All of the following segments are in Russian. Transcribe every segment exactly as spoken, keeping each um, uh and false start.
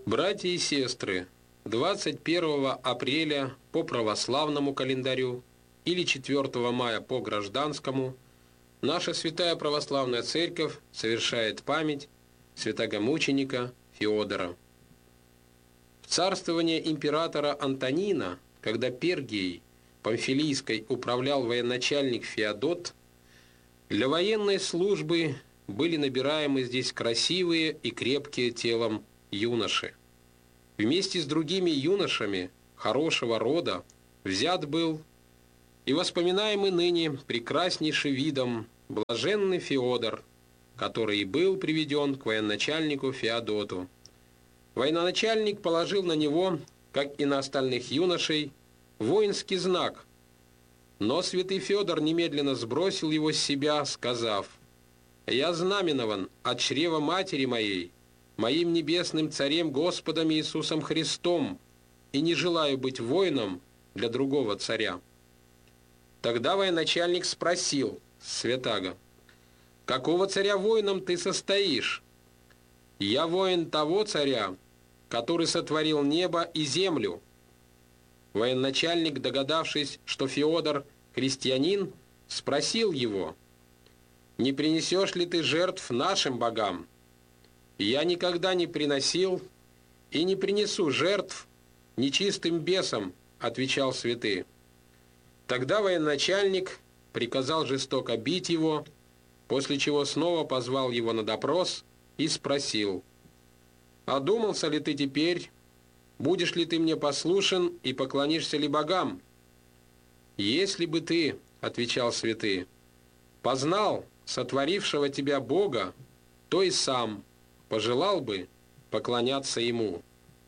Братья и сестры, двадцать первого апреля по православному календарю или четвёртого мая по гражданскому наша Святая Православная Церковь совершает память святого-мученика Феодора. В царствование императора Антонина, когда Пергией Памфилийской управлял военачальник Феодот, для военной службы были набираемы здесь красивые и крепкие телом юноши. Вместе с другими юношами хорошего рода взят был и воспоминаемый ныне прекраснейший видом блаженный Феодор, который и был приведен к военачальнику Феодоту. Военачальник положил на него, как и на остальных юношей, воинский знак, но святый Феодор немедленно сбросил его с себя, сказав: «Я знаменован от чрева матери моей, моим небесным царем Господом Иисусом Христом, и не желаю быть воином для другого царя». Тогда военачальник спросил святаго: «Какого царя воином ты состоишь?» «Я воин того царя, который сотворил небо и землю». Военачальник, догадавшись, что Феодор христианин, спросил его: «Не принесешь ли ты жертв нашим богам?» «Я никогда не приносил и не принесу жертв нечистым бесам», — отвечал святый. Тогда военачальник приказал жестоко бить его, после чего снова позвал его на допрос и спросил: «Одумался ли ты теперь? Будешь ли ты мне послушен и поклонишься ли богам?» «Если бы ты, — отвечал святый, — познал сотворившего тебя Бога, то и сам пожелал бы поклоняться Ему».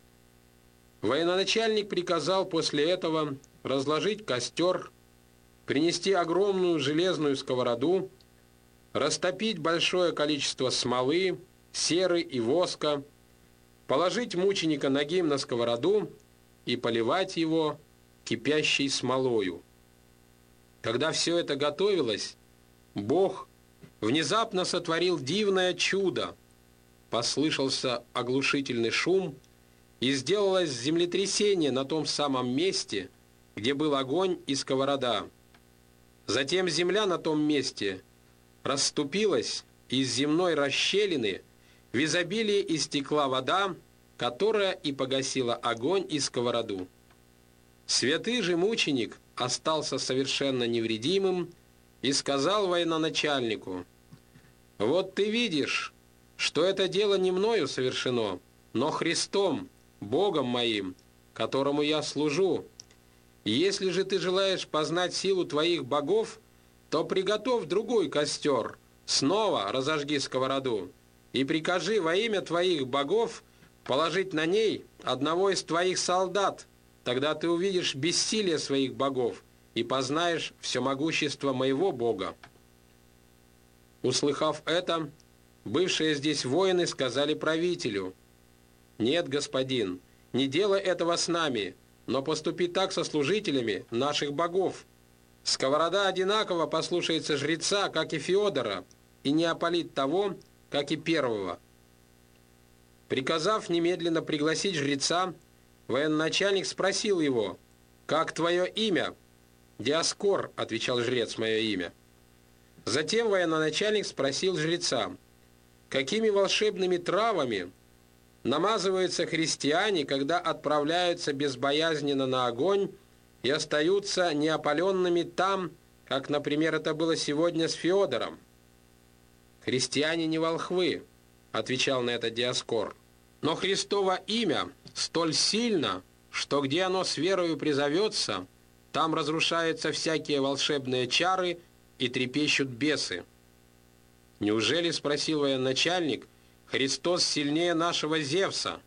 Военачальник приказал после этого разложить костер, принести огромную железную сковороду, растопить большое количество смолы, серы и воска, положить мученика нагим на сковороду и поливать его кипящей смолою. Когда все это готовилось, Бог внезапно сотворил дивное чудо. Послышался оглушительный шум, и сделалось землетрясение на том самом месте, где был огонь и сковорода. Затем земля на том месте расступилась, и из земной расщелины в изобилии истекла вода, которая и погасила огонь и сковороду. Святый же мученик остался совершенно невредимым и сказал военачальнику: «Вот ты видишь, что это дело не мною совершено, но Христом, Богом моим, которому я служу. Если же ты желаешь познать силу твоих богов, то приготовь другой костер, снова разожги сковороду, и прикажи во имя твоих богов положить на ней одного из твоих солдат, тогда ты увидишь бессилие своих богов и познаешь всемогущество моего Бога». Услыхав это, бывшие здесь воины сказали правителю: «Нет, господин, не делай этого с нами, но поступи так со служителями наших богов. Сковорода одинаково послушается жреца, как и Феодора, и не опалит того, как и первого». Приказав немедленно пригласить жреца, военачальник спросил его: «Как твое имя?» «Диоскор», — отвечал жрец, — «мое имя». Затем военачальник спросил жреца: «Какими волшебными травами намазываются христиане, когда отправляются безбоязненно на огонь и остаются неопаленными там, как, например, это было сегодня с Феодором?» «Христиане не волхвы», — отвечал на это Диоскор, «но Христово имя столь сильно, что где оно с верою призовется, там разрушаются всякие волшебные чары и трепещут бесы». «Неужели, — спросил военачальник, — Христос сильнее нашего Зевса?»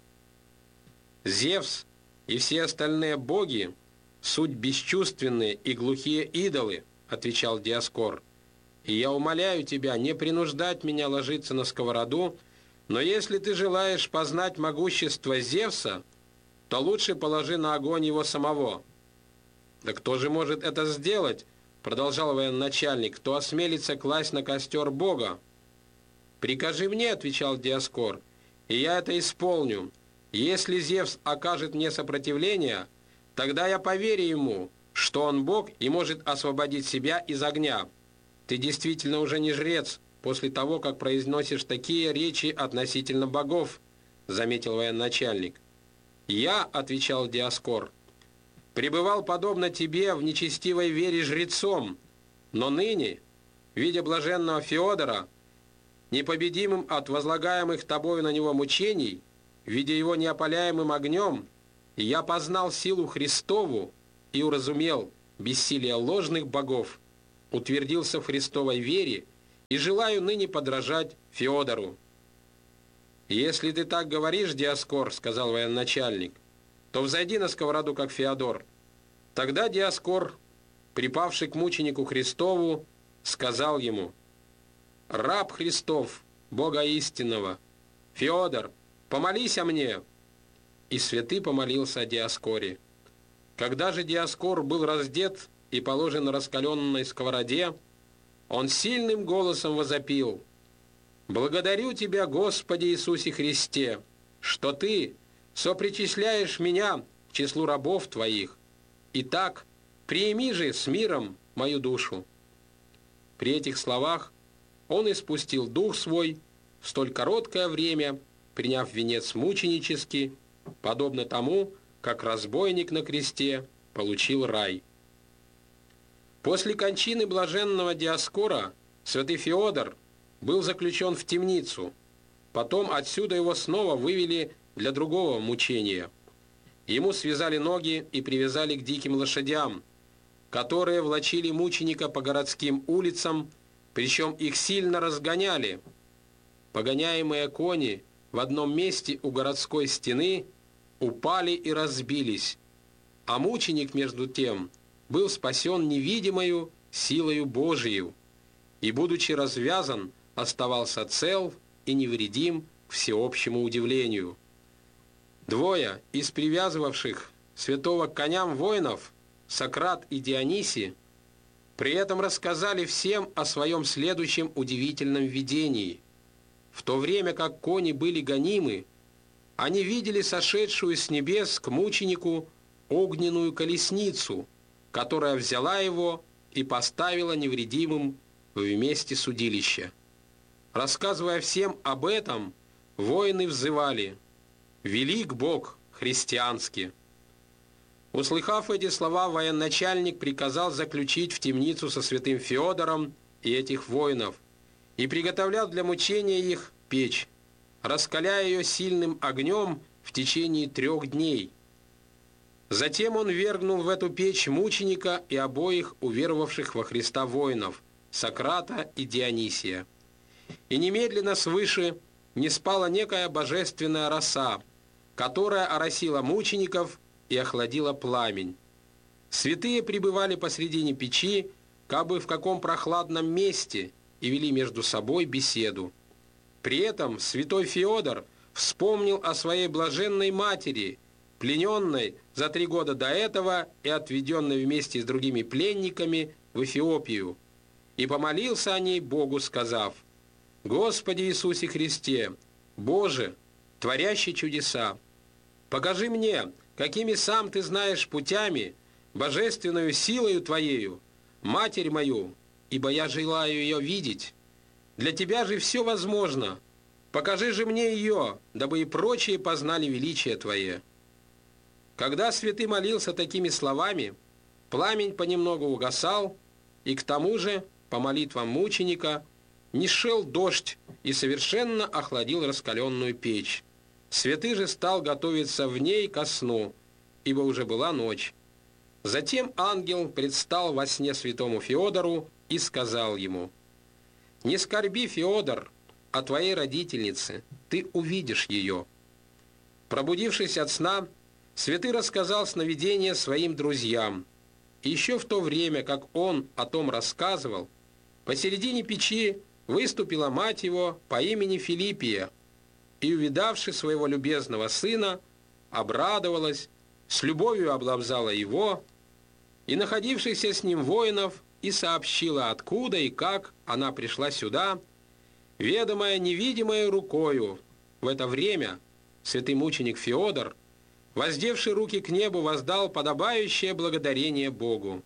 «Зевс и все остальные боги — суть бесчувственные и глухие идолы», — отвечал Диоскор. «И я умоляю тебя не принуждать меня ложиться на сковороду, но если ты желаешь познать могущество Зевса, то лучше положи на огонь его самого». «Да кто же может это сделать, — продолжал военачальник, — кто осмелится класть на костер Бога?» «Прикажи мне, — отвечал Диоскор, — и я это исполню. Если Зевс окажет мне сопротивление, тогда я поверю ему, что он Бог и может освободить себя из огня. Ты действительно уже не жрец после того, как произносишь такие речи относительно богов, заметил военачальник. Я, отвечал Диоскор, пребывал подобно тебе в нечестивой вере жрецом, но ныне, видя блаженного Феодора, непобедимым от возлагаемых тобою на него мучений, видя его неопаляемым огнем, я познал силу Христову и уразумел бессилие ложных богов, утвердился в Христовой вере и желаю ныне подражать Феодору. «Если ты так говоришь, Диоскор, — сказал военачальник, — то взойди на сковороду, как Феодор». Тогда Диоскор, припавший к мученику Христову, сказал ему: «Раб Христов, Бога истинного, Феодор, помолись о мне». И святый помолился о Диоскоре. Когда же Диоскор был раздет и положен на раскаленной сковороде, он сильным голосом возопил: «Благодарю Тебя, Господи Иисусе Христе, что Ты сопричисляешь меня к числу рабов Твоих. Итак, прими же с миром мою душу». При этих словах он испустил дух свой, в столь короткое время приняв венец мученический, подобно тому, как разбойник на кресте получил рай. После кончины блаженного Диоскора святый Феодор был заключен в темницу. Потом отсюда его снова вывели для другого мучения. Ему связали ноги и привязали к диким лошадям, которые влачили мученика по городским улицам, причем их сильно разгоняли. Погоняемые кони в одном месте у городской стены упали и разбились, а мученик, между тем, был спасен невидимою силою Божией, и, будучи развязан, оставался цел и невредим к всеобщему удивлению. Двое из привязывавших святого к коням воинов, Сократ и Дионисий, при этом рассказали всем о своем следующем удивительном видении. В то время как кони были гонимы, они видели сошедшую с небес к мученику огненную колесницу, которая взяла его и поставила невредимым в месте судилища. Рассказывая всем об этом, воины взывали: «Велик Бог христианский». Услыхав эти слова, военачальник приказал заключить в темницу со святым Феодором и этих воинов, и приготовлял для мучения их печь, раскаляя ее сильным огнем в течение трех дней. Затем он вергнул в эту печь мученика и обоих уверовавших во Христа воинов, Сократа и Дионисия. И немедленно свыше не спала некая божественная роса, которая оросила мучеников и охладила пламень. Святые пребывали посредине печи, как бы в каком прохладном месте, и вели между собой беседу. При этом святой Феодор вспомнил о своей блаженной матери, плененной за три года до этого и отведенной вместе с другими пленниками в Эфиопию, и помолился о ней Богу, сказав: «Господи Иисусе Христе, Боже, творящий чудеса, покажи мне, какими сам Ты знаешь путями, божественную силою Твоею, Матерь мою, ибо я желаю ее видеть. Для Тебя же все возможно. Покажи же мне ее, дабы и прочие познали величие Твое». Когда святый молился такими словами, пламень понемногу угасал, и к тому же, по молитвам мученика, не шел дождь и совершенно охладил раскаленную печь. Святый же стал готовиться в ней ко сну, ибо уже была ночь. Затем ангел предстал во сне святому Феодору и сказал ему: «Не скорби, Феодор, о твоей родительнице, ты увидишь ее». Пробудившись от сна, святый рассказал сновидение своим друзьям. И еще в то время, как он о том рассказывал, посередине печи выступила мать его по имени Филиппия, и, увидавши своего любезного сына, обрадовалась, с любовью облобзала его и находившихся с ним воинов, и сообщила, откуда и как она пришла сюда, ведомая невидимой рукою. В это время святый мученик Феодор, воздевший руки к небу, воздал подобающее благодарение Богу.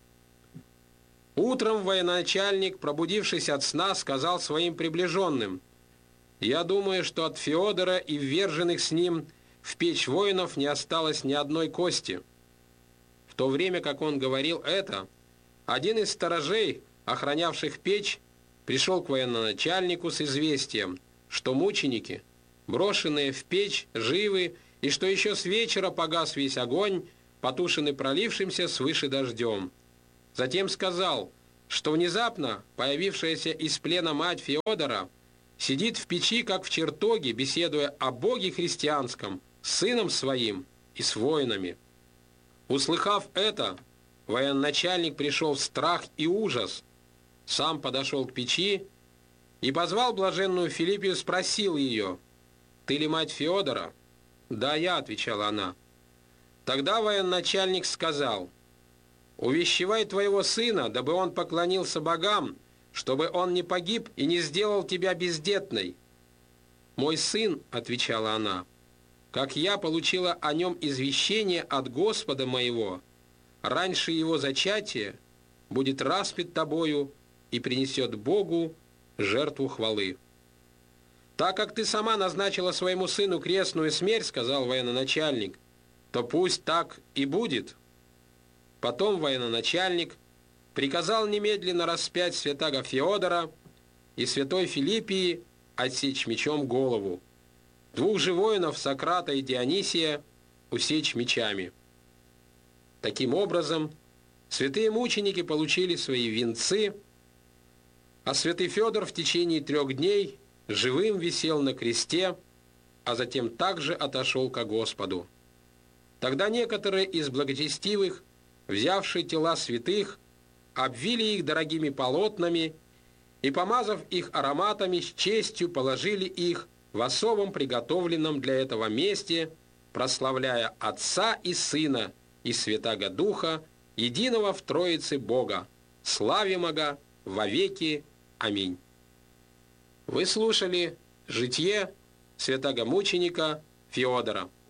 Утром военачальник, пробудившись от сна, сказал своим приближенным: «Я думаю, что от Феодора и вверженных с ним в печь воинов не осталось ни одной кости». В то время, как он говорил это, один из сторожей, охранявших печь, пришел к военачальнику с известием, что мученики, брошенные в печь, живы, и что еще с вечера погас весь огонь, потушенный пролившимся свыше дождем. Затем сказал, что внезапно появившаяся из плена мать Феодора сидит в печи, как в чертоге, беседуя о Боге христианском с сыном своим и с воинами. Услыхав это, военачальник пришел в страх и ужас, сам подошел к печи и позвал блаженную Филиппию, спросил ее: «Ты ли мать Феодора?» «Да, я», — отвечала она. Тогда военачальник сказал: «Увещевай твоего сына, дабы он поклонился богам, чтобы он не погиб и не сделал тебя бездетной». «Мой сын», — отвечала она, — «как я получила о нем извещение от Господа моего, раньше его зачатия будет распят тобою и принесет Богу жертву хвалы». «Так как ты сама назначила своему сыну крестную смерть, — сказал военачальник, — то пусть так и будет». Потом военачальник приказал немедленно распять святаго Феодора и святой Филиппии отсечь мечом голову, двух же воинов, Сократа и Дионисия, усечь мечами. Таким образом, святые мученики получили свои венцы, а святый Феодор в течение трех дней живым висел на кресте, а затем также отошел ко Господу. Тогда некоторые из благочестивых, взявшие тела святых, обвили их дорогими полотнами и, помазав их ароматами, с честью положили их в особом приготовленном для этого месте, прославляя Отца и Сына и Святаго Духа, единого в Троице Бога, славимого вовеки. Аминь. Вы слушали житие святаго мученика Феодора.